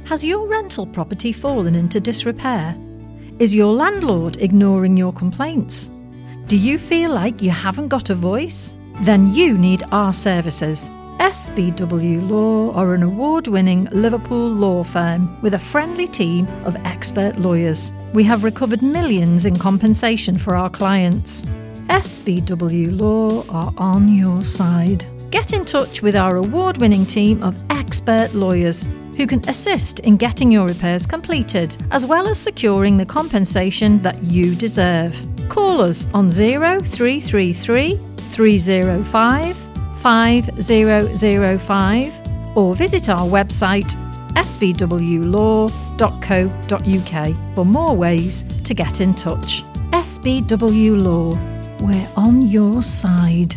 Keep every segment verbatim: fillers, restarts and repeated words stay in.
Has your rental property fallen into disrepair? Is your landlord ignoring your complaints? Do you feel like you haven't got a voice? Then you need our services. S B W Law are an award-winning Liverpool law firm with a friendly team of expert lawyers. We have recovered millions in compensation for our clients. S B W Law are on your side. Get in touch with our award-winning team of expert lawyers who can assist in getting your repairs completed, as well as securing the compensation that you deserve. Call us on zero three three three, three zero five, five zero zero five or visit our website s b w law dot co dot u k for more ways to get in touch. S B W Law, we're on your side.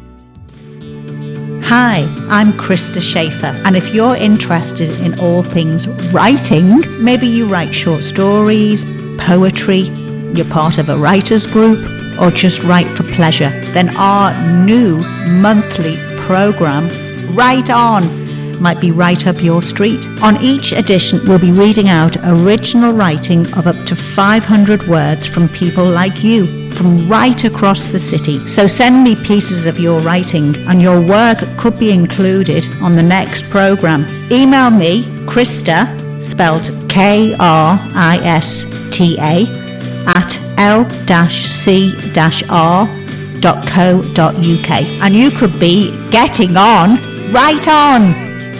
Hi, I'm Krista Schaefer, and if you're interested in all things writing, maybe you write short stories, poetry, you're part of a writers group, or just write for pleasure, then our new monthly program, Write On, might be right up your street. On each edition, we'll be reading out original writing of up to five hundred words from people like you, from right across the city. So send me pieces of your writing, and your work could be included on the next program. Email me, Krista, spelled K R I S T A, at l c r dot co dot u k, and you could be getting on right on.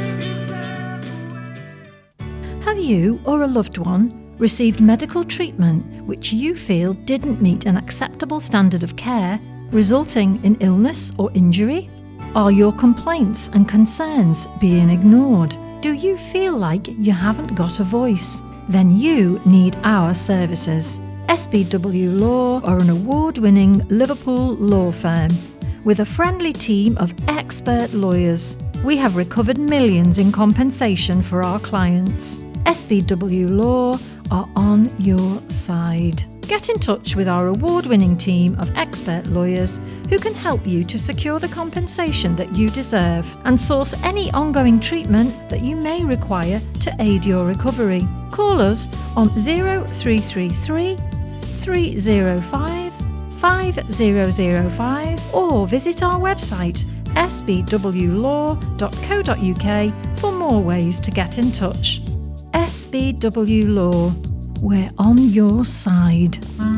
Have you or a loved one received medical treatment which you feel didn't meet an acceptable standard of care, resulting in illness or injury? Are your complaints and concerns being ignored? Do you feel like you haven't got a voice? Then you need our services. S B W Law are an award-winning Liverpool law firm with a friendly team of expert lawyers. We have recovered millions in compensation for our clients. S B W Law are on your side. Get in touch with our award-winning team of expert lawyers who can help you to secure the compensation that you deserve and source any ongoing treatment that you may require to aid your recovery. Call us on zero three three three, three zero five, five zero zero five or visit our website s b w law dot co dot u k for more ways to get in touch. S B W Law, we're on your side.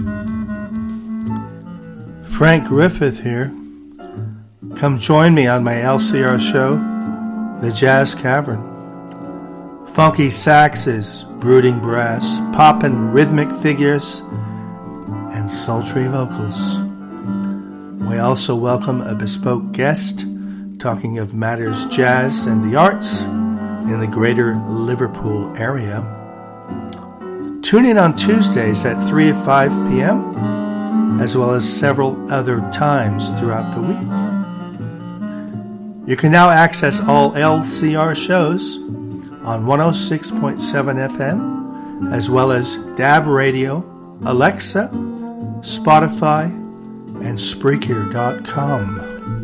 Frank Griffith here. Come join me on my L C R show, The Jazz Cavern. Funky saxes, brooding brass, poppin' rhythmic figures, and sultry vocals. We also welcome a bespoke guest talking of matters jazz and the arts in the greater Liverpool area. Tune in on Tuesdays at three to five p.m., as well as several other times throughout the week. You can now access all L C R shows on one oh six point seven F M, as well as D A B Radio, Alexa, Spotify, and Spreaker dot com.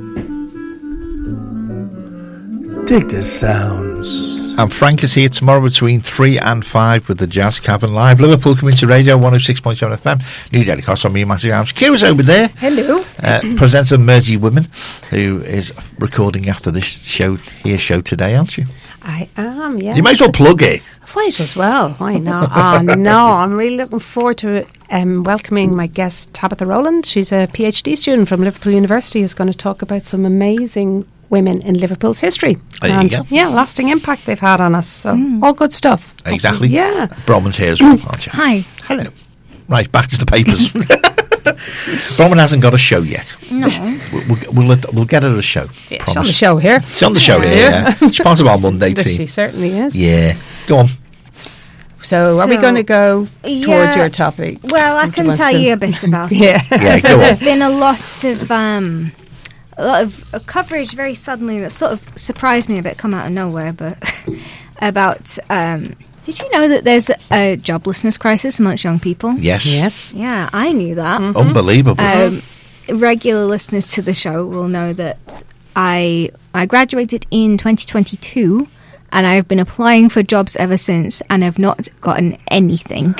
Dig the sounds. And Frank is here tomorrow between three and five with the Jazz Cavern Live. Liverpool Community Radio, one oh six point seven F M. New Daily Cost on me, Matthew Arms. Kira's over there. Hello. Uh, presents of Mersey Women, who is recording after this show here show today, aren't you? I am, yeah. You might as well plug it. Might as well. Why not? Oh, no, I'm really looking forward to um, welcoming my guest, Tabitha Rowland. She's a PhD student from Liverpool University who's going to talk about some amazing women in Liverpool's history. There and you go. Yeah, lasting impact they've had on us. So mm. all good stuff. Exactly. Yeah. Bronwyn's here as well, aren't you? Hi. Hello. Right, back to the papers. Bronwyn hasn't got a show yet. No. We'll, we'll, we'll, we'll get her a show. Yeah, she's on the show here. She's on the show here, yeah. She's part of our Monday team. She certainly is. Yeah. Go on. So, so are we going to go yeah, towards your topic? Well, I can tell you a bit about it. yeah. yeah so go there's on. been a lot of um, a lot of uh, coverage very suddenly that sort of surprised me a bit, come out of nowhere, but about. Um, did you know that there's a joblessness crisis amongst young people? Yes. Yes. Yeah, I knew that. Mm-hmm. Unbelievable. Um, regular listeners to the show will know that I I graduated in twenty twenty-two. and I've been applying for jobs ever since, and I've not gotten anything.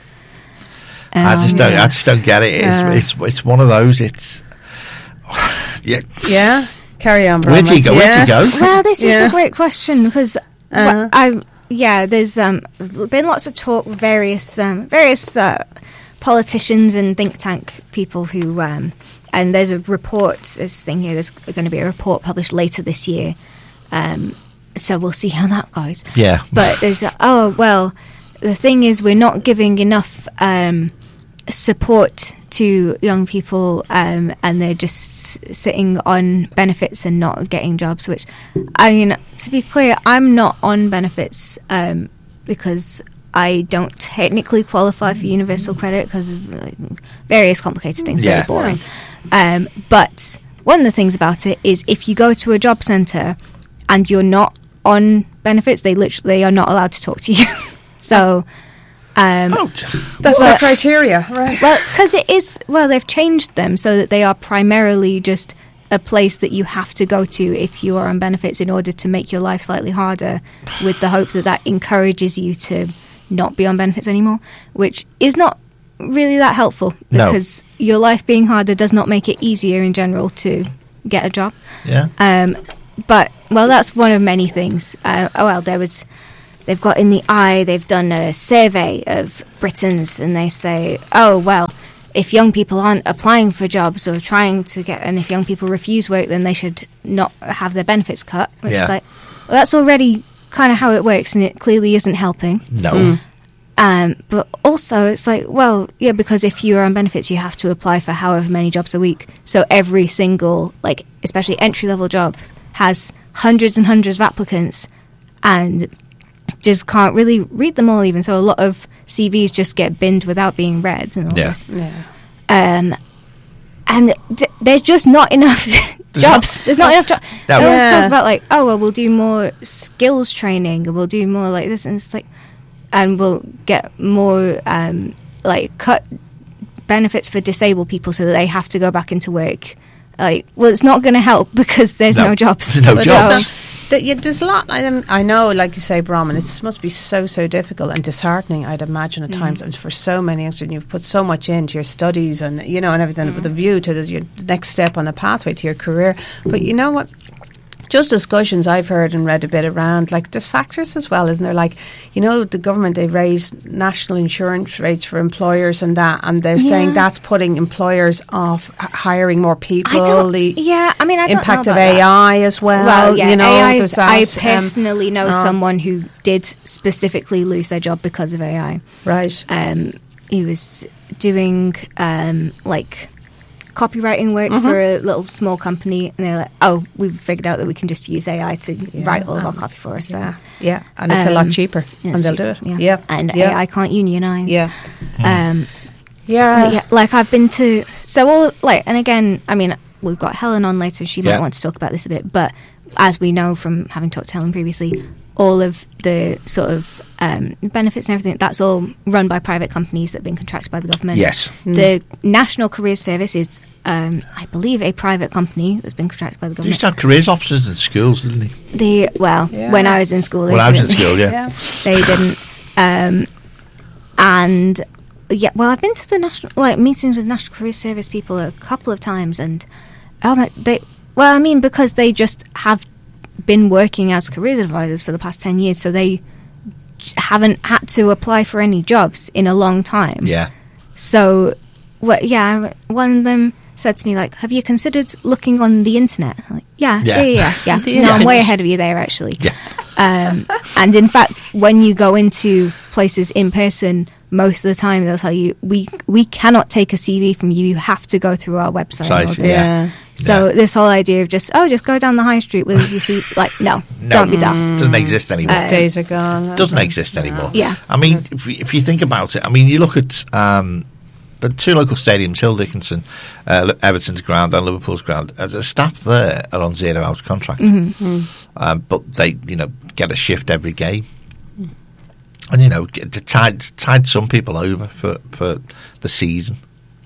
Um, I just don't. yeah. I just don't get it. It's, Yeah. it's it's one of those. It's yeah. Yeah. Carry on, Where do you go? Brahma. Where do you go? Well, this is Yeah. the great question because Uh-huh. I yeah, there's um been lots of talk with various um, various uh, politicians and think tank people who um and there's a report. This thing here. There's going to be a report published later this year. Um, so we'll see how that goes. Yeah. But there's a, oh well, the thing is we're not giving enough um support to young people, um, and they're just s- sitting on benefits and not getting jobs. Which, I mean, to be clear, I'm not on benefits um, because I don't technically qualify for universal credit because of like, various complicated things. Yeah. Very boring. Um, but one of the things about it is if you go to a job centre and you're not on benefits, they literally are not allowed to talk to you. So. Um, Oh, t- That's Well, the criteria, right? Well, because it is, well, they've changed them so that they are primarily just a place that you have to go to if you are on benefits in order to make your life slightly harder, with the hope that that encourages you to not be on benefits anymore, which is not really that helpful No. because your life being harder does not make it easier in general to get a job. yeah. Um, but, well, that's one of many things. Uh, oh, well, there was... They've got in the eye, they've done a survey of Britons, and they say, oh, well, if young people aren't applying for jobs or trying to get, and if young people refuse work, then they should not have their benefits cut. Which Yeah. is like, well, that's already kind of how it works, and it clearly isn't helping. No. Um, but also, it's like, well, yeah, because if you're on benefits, you have to apply for however many jobs a week. So every single, like, especially entry-level job, has hundreds and hundreds of applicants, and just can't really read them all even. So a lot of C Vs just get binned without being read and all Yeah. this. Yeah. Um, and th- there's just not enough jobs. There's not enough jobs. No. They always Yeah. talk about like, oh, well, we'll do more skills training and we'll do more like this. And it's like, and we'll get more um, like cut benefits for disabled people so that they have to go back into work. Like, well, it's not going to help because there's no, No. jobs. There's no But jobs. it's, uh, that you, there's a lot. I, um, I know, like you say, Brahman, it must be so, so difficult and disheartening, I'd imagine, at times, and for so many youngsters. And you've put so much into your studies and, you know, and everything with a view to the, your next step on the pathway to your career. But you know what? Just discussions I've heard and read a bit around, like there's factors as well, isn't there? Like, you know, the government, they've raised national insurance rates for employers and that, and they're saying Yeah. that's putting employers off h- hiring more people. I don't, the yeah, I mean, I don't impact know of about A that. I as well. Well, yeah, you know, A I 's there's that, I um, personally know uh, someone who did specifically lose their job because of A I. Right. Um, he was doing um, like copywriting work Mm-hmm. for a little small company, and they're like, "Oh, we've figured out that we can just use A I to write all of our copy for us." So Yeah, yeah, and it's a lot Um, cheaper, yeah, and it's they'll cheaper, do it. Yeah, Yeah, and yeah. A I can't unionize. Yeah, Um, yeah, But yeah, like I've been to so all like, and again, I mean, we've got Helen on later. She Yeah. might want to talk about this a bit, but as we know from having talked to Helen previously, all of the sort of um, benefits and everything, that's all run by private companies that have been contracted by the government. Yes. The National Careers Service is, um, I believe, a private company that's been contracted by the He used government. to have careers officers in schools, didn't he? The well, Yeah. when I was in school, they When I was in certainly- school, yeah. yeah. they didn't. Um, and yeah, well, I've been to the national like meetings with National Career Service people a couple of times, and oh my, they well, I mean, because they just have been working as careers advisors for the past ten years, so they haven't had to apply for any jobs in a long time. Yeah. So, well, yeah, one of them said to me, like, have you considered looking on the internet? I'm like, yeah, Yeah. yeah, yeah, yeah. The yeah. No, I'm way internet. ahead of you there, actually. Yeah. Um, and in fact, when you go into places in person, most of the time they'll tell you, we we cannot take a C V from you. You have to go through our website. and all Precisely, this. Yeah. So Yeah. this whole idea of just, oh, just go down the high street with your C V, like, no, No. don't be daft. Doesn't exist anymore. Uh, Those days are gone. Doesn't exist anymore. Yeah. I mean, if, you- if you think about it, I mean, you look at um, the two local stadiums, Hill Dickinson, uh, Everton's ground and Liverpool's ground. Uh, the staff there are on zero hours contract, Mm-hmm. um, but they, you know, get a shift every game, and you know, get to tide tide some people over for for the season. Yeah.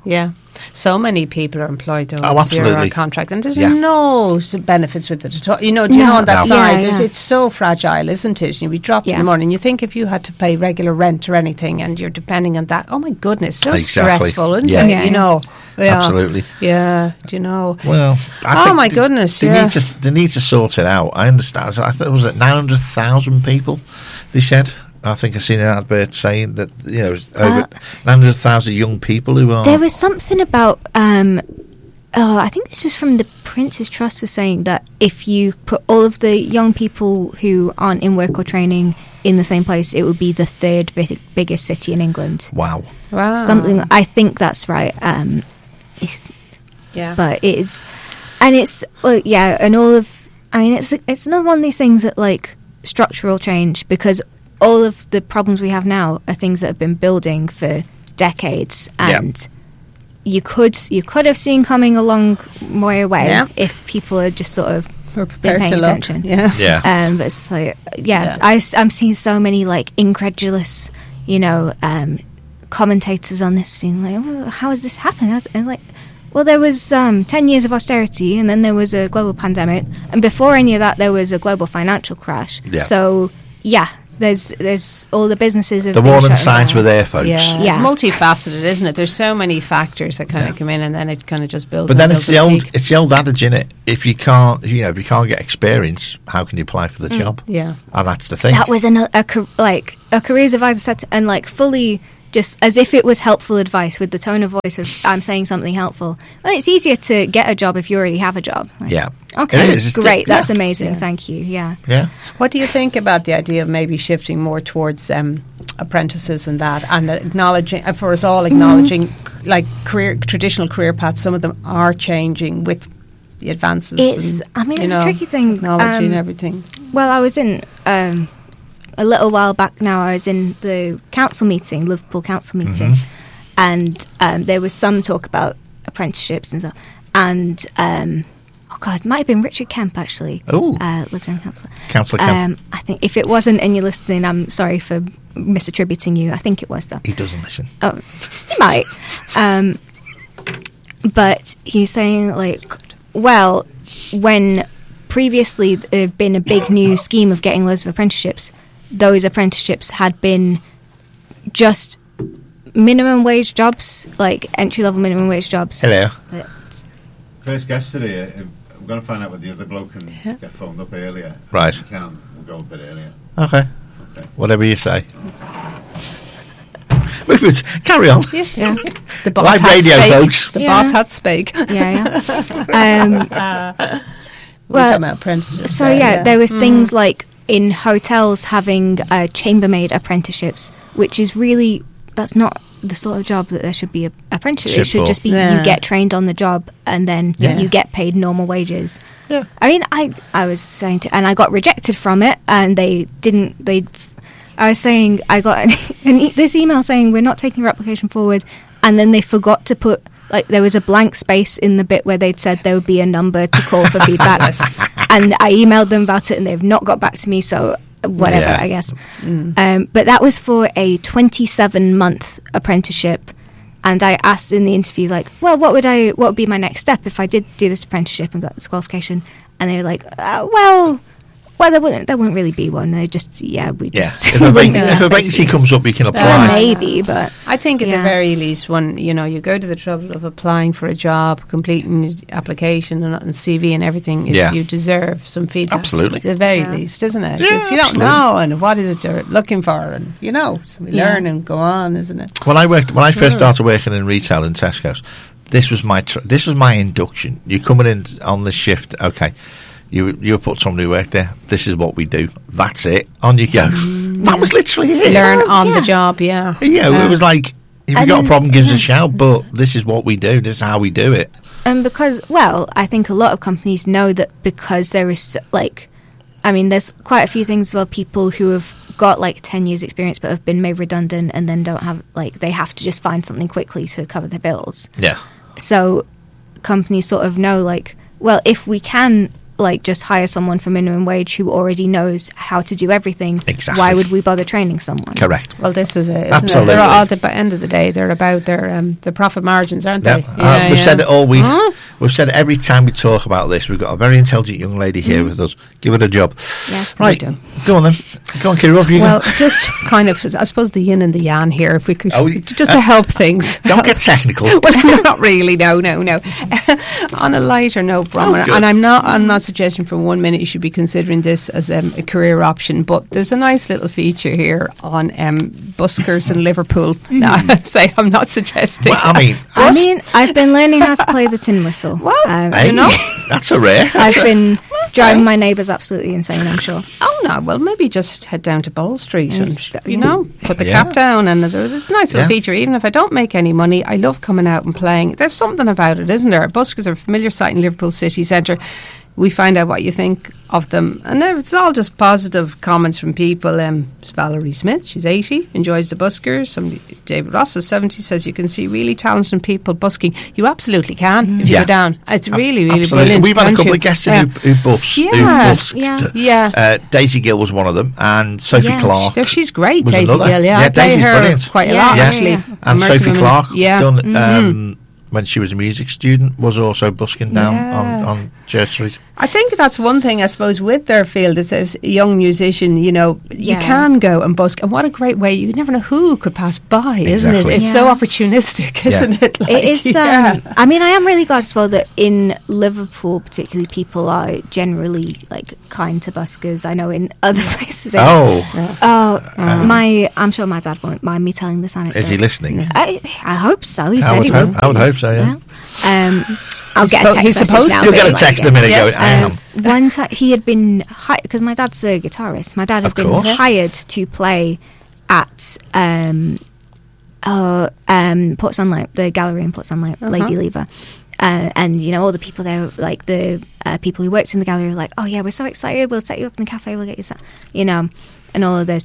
So many people are employed though Oh, on zero absolutely. contract, and there's Yeah. no s- benefits with it at all. You know, do you No. know on that No. side, Yeah, there's- yeah. it's so fragile, isn't it? You be dropped in Yeah. the morning. You think if you had to pay regular rent or anything, and you're depending on that. Oh my goodness, so Exactly. stressful, isn't Yeah. it? Yeah, You yeah. know, yeah. Absolutely. Yeah, do you know? Well, I Oh, think my they- goodness, They yeah. need to they need to sort it out. I understand. I thought it was at nine hundred thousand people. They said. I think I seen an advert saying that you know over Uh, nine hundred thousand young people who are. There was something about. Um, oh, I think this was from the Prince's Trust was saying that if you put all of the young people who aren't in work or training in the same place, it would be the third big, biggest city in England. Wow. Wow. Something. I think that's right. Um, it's, Yeah. but it is, and it's well, yeah, and all of. I mean, it's it's another one of these things that like structural change, because all of the problems we have now are things that have been building for decades, Yeah. and you could you could have seen coming a long way away Yeah. if people had just sort of We're been prepared paying to look. attention. Yeah. Yeah. Um, but it's like, yeah, Yeah. I, am seeing so many like incredulous, you know, um, commentators on this being like, well, how has this happened? And like, well, there was um, ten years of austerity, and then there was a global pandemic, and before any of that, there was a global financial crash. Yeah. So, yeah, there's there's all the businesses have The been warning shut signs down. were there, folks. Yeah, Yeah. it's multifaceted, isn't it? There's so many factors that kind of come in, and then it kind of just builds. But then and it's builds the a old peak. it's the old adage, innit? If you can't you know if you can't get experience, how can you apply for the job? Yeah. And that's the thing. That was an, a ca- like a careers advisor said, to, and like fully just as if it was helpful advice with the tone of voice of I'm saying something helpful. Well, it's easier to get a job if you already have a job. Like, Yeah. Okay. It is. It's Great. di- That's yeah. amazing. Yeah. Thank you. Yeah. Yeah. What do you think about the idea of maybe shifting more towards um, apprentices and that, and acknowledging uh, for us all acknowledging Mm-hmm. like career traditional career paths? Some of them are changing with the advances. It's- and, I mean, you it's a know, tricky thing. technology Um, and everything. Well, I was in um, a little while back now. I was in the council meeting, Liverpool council meeting, and um, there was some talk about apprenticeships and stuff. And um, oh god, it might have been Richard Kemp actually. Ooh. uh, Lieutenant Councillor. Councillor Kemp. Um, I think if it wasn't and you're listening, I'm sorry for misattributing you. I think it was though. He doesn't listen. Oh, he might. Um, but he's saying, like, well, when previously there had been a big new scheme of getting loads of apprenticeships, those apprenticeships had been just minimum wage jobs, like entry-level minimum wage jobs. Hello. That- First guest today, uh, I'm going to find out what the other bloke can get phoned up earlier. Right. If we can, we'll go a bit earlier. Okay. Okay. Whatever you say. Move it. Carry on. Yeah, the boss Live had radio, spake. folks. The Yeah. boss had spake. Yeah, yeah. um, We're Well, talking about apprentices. So there, yeah, there was Mm. things like in hotels having uh, chambermaid apprenticeships, which is really that's not the sort of job that there should be a apprenticeship. It Should should for. just be Yeah. you get trained on the job and then Yeah. you get paid normal wages. Yeah. I mean, I I was saying to, and I got rejected from it, and they didn't. They, I was saying I got an, an e- this email saying we're not taking your application forward, and then they forgot to put. Like there was a blank space in the bit where they'd said there would be a number to call for feedback, and I emailed them about it, and they've not got back to me. So whatever, Yeah. I guess. Um, but that was for a twenty-seven month apprenticeship, and I asked in the interview, like, well, what would I, what would be my next step if I did do this apprenticeship and got this qualification? And they were like, uh, well. Well, there wouldn't. There wouldn't really be one. They just, yeah, we Yeah. just. If a, vac- wouldn't- if a vacancy comes up, you can apply. well, Yeah. maybe, but I think at the Yeah. very least, when you know you go to the trouble of applying for a job, completing your application and, and C V and everything, is Yeah. you deserve some feedback. Absolutely. At the very Yeah. least, isn't it? Yeah, 'Cause you don't absolutely. know, and what is it you're looking for, and you know, so we Yeah. learn and go on, isn't it? When I worked, when I first started working in retail in Tesco's, this was my tr- this was my induction. You're coming in on the shift, okay? You you put somebody who worked there. This is what we do. That's it. On you go. That was literally it. Learn on yeah. the job, yeah. Yeah, Yeah. it was like if you And got a then- problem, give us a shout. But this is what we do. This is how we do it. And because, well, I think a lot of companies know that because there is, so- like, I mean, there's quite a few things where people who have got, like, ten years experience but have been made redundant and then don't have, like, they have to just find something quickly to cover their bills. Yeah, So companies sort of know, like, well, if we can, like just hire someone for minimum wage who already knows how to do everything. Exactly. Why would we bother training someone? Correct. Well, this is it, isn't Absolutely. it? They're all, at the end of the day, they're about their um, the profit margins, aren't Yeah. they? Uh, we've said it all week. Huh? We've said it every time we talk about this. We've got a very intelligent young lady here with us. Give it a job. Yes, Right. do. Go on then. Go on, Kira. Up you go. Well, just kind of, I suppose, the yin and the yang here, if we could, Oh, just uh, to help things. Don't get technical. Well, not really. No, no, no. On a lighter note, Bronwyn, Oh, good. and I'm not. I'm not suggesting for one minute you should be considering this as um, a career option. But there's a nice little feature here on um, buskers in Liverpool. No, I say I'm not suggesting. Well, I mean, I But- mean, I've been learning how to play the tin whistle. Well, Um, hey, you know? that's a rare. I've been driving my neighbours absolutely insane, I'm sure. Oh no! Well, maybe just head down to Bowl Street and, Yes, you yeah. know, put the Yeah. cap down, and there's it's a nice little Yeah. feature. Even if I don't make any money, I love coming out and playing. There's something about it, isn't there? Buskers are a familiar sight in Liverpool city centre. We find out what you think of them, and it's all just positive comments from people. Um, it's Valerie Smith, she's eighty, enjoys the buskers. Somebody, David Ross is seventy, says you can see really talented people busking. You absolutely can if you Yeah. go down. It's really, really Absolutely. brilliant. We've had a can't couple you? of guests in Yeah. who, who, bus, Yeah. who busked. Yeah. Yeah. Uh, Daisy Gill was one of them, and Sophie Yeah. Clark. There, she's great, was Daisy another. Gill. Yeah, Yeah, I play Daisy's her brilliant. quite a Yeah, lot yeah, actually. yeah. And Immersive Sophie in- Clark, yeah, done Mhm. um, when she was a music student, was also busking down Yeah. on, on Church Street. I think that's one thing, I suppose, with their field is there's a young musician, you know, you Yeah. can go and busk, and what a great way. You never know who could pass by, isn't Exactly. it? It's so Yeah. opportunistic, Yeah. isn't it? Like, It is. yeah. Um, I mean, I am really glad as well that in Liverpool, particularly, people are generally like kind to buskers. I know in other places. they- Oh, oh, my! I'm sure my dad won't mind me telling this anecdote. is he listening? I, I hope so. He I said would he hope- would. I would hope so, yeah. Um, I'll He's get a suppo- text he's message supposed now. to. You'll but get a like, text in a yeah. minute Yeah. going, hang on. Um, one time he had been hired because my dad's a guitarist. My dad had Of been course. hired to play at um, uh, um, Port Sunlight, the gallery in Port Sunlight, Uh-huh. Lady Lever. Uh, and you know all the people there, like the uh, people who worked in the gallery, were like, "Oh yeah, we're so excited! We'll set you up in the cafe. We'll get you, set-" you know, and all of this."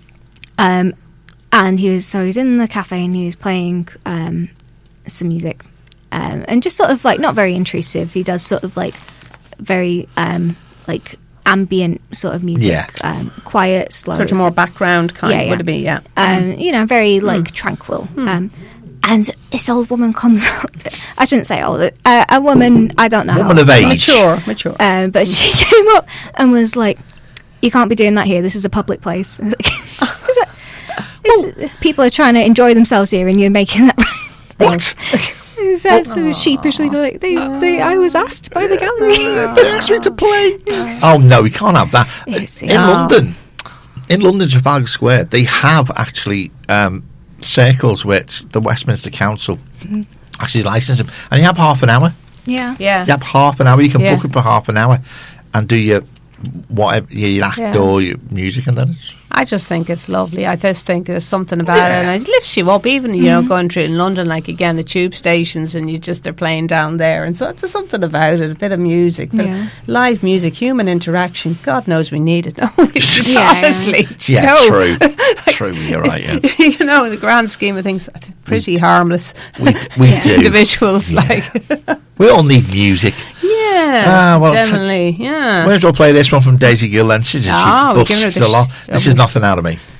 Um, and he was so he was in the cafe and he was playing um, some music, um, and just sort of like not very intrusive. He does sort of like very um, like ambient sort of music, Yeah. um, quiet, slow, Sort of more background kind, Yeah, yeah. would it be? Yeah. um, you know, very like tranquil. Um, and this old woman comes up. I shouldn't say old. Uh, a woman. I don't know. Woman how of old. age. Mature, mature. Um, but she came up and was like, "You can't be doing that here. This is a public place." I was like, is that, is, people are trying to enjoy themselves here, and you're making that. What? He says sort of sheepishly, like, they, they, I was asked by the gallery. They asked me to play. Oh no, we can't have that. Yes, In yeah. London, in London Trafalgar Square, they have actually um, circles where it's the Westminster Council actually license them, and you have half an hour. Yeah. Yeah. You have half an hour. You can Yeah. book it for half an hour and do your whatever your act Yeah. or your music, and then it's I just think it's lovely. I just think there's something about it, and it lifts you up. Even you know, going through in London, like again the tube stations, and you just are playing down there, and so there's something about it. A bit of music, bit Yeah. of live music, human interaction. God knows we need it. don't we? Yeah. Honestly, yeah, No. true, true. You're right. Yeah, you know, in the grand scheme of things, I think pretty harmless we d- we Yeah. do. individuals. Yeah. Like, We all need music. yeah, Ah, well, it's- definitely, yeah. Might as well play this one from Daisy Gill then. She's, Ah, she's we're busked giving her the a lot. sh- This is nothing out of me.